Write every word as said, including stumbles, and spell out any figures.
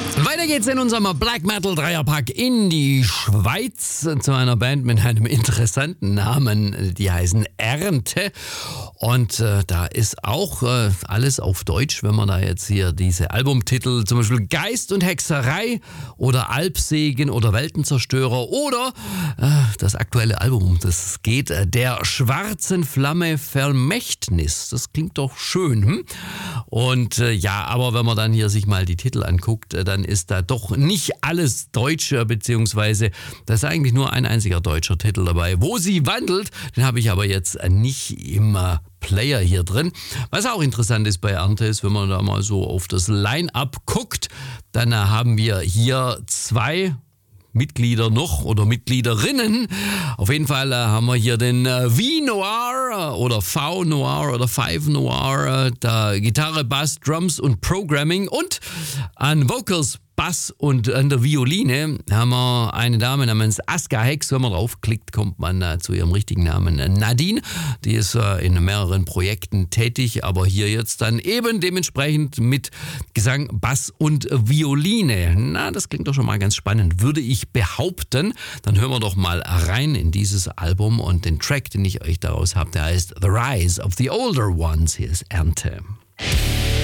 Weiter geht's in unserem Black Metal Dreierpack in die Schweiz zu einer Band mit einem interessanten Namen. Die heißen Ernte. Und äh, da ist auch äh, alles auf Deutsch, wenn man da jetzt hier diese Albumtitel, zum Beispiel Geist und Hexerei oder Alpsegen oder Weltenzerstörer oder äh, das aktuelle Album, um das es geht, äh, der schwarzen Flamme Vermächtnis. Das klingt doch schön. Hm? Und äh, ja, aber wenn man dann hier sich mal die Titel anguckt, äh, dann ist da doch nicht alles Deutsch, beziehungsweise da ist eigentlich nur ein einziger deutscher Titel dabei. Wo sie wandelt, den habe ich aber jetzt nicht im Player hier drin. Was auch interessant ist bei Ernte ist, wenn man da mal so auf das Line-Up guckt, dann haben wir hier zwei Mitglieder noch oder Mitgliederinnen. Auf jeden Fall äh, haben wir hier den äh, V-Noir oder V-Noir oder Five Noir, äh, da Gitarre, Bass, Drums und Programming und an Vocals, Bass und an der Violine haben wir eine Dame namens Aska Hex. Wenn man draufklickt, kommt man äh, zu ihrem richtigen Namen Nadine. Die ist äh, in mehreren Projekten tätig, aber hier jetzt dann eben dementsprechend mit Gesang, Bass und Violine. Na, das klingt doch schon mal ganz spannend, würde ich behaupten. Dann hören wir doch mal rein in dieses Album und den Track, den ich euch daraus habe, der heißt The Rise of the Older Ones. Hier ist Ernte.